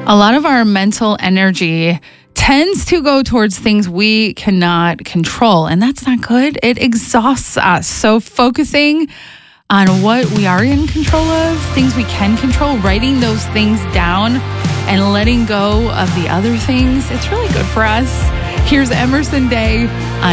A lot of our mental energy tends to go towards things we cannot control, and that's not good. It exhausts us. So focusing on what we are in control of, things we can control, writing those things down and letting go of the other things, it's really good for us. Here's Emerson Day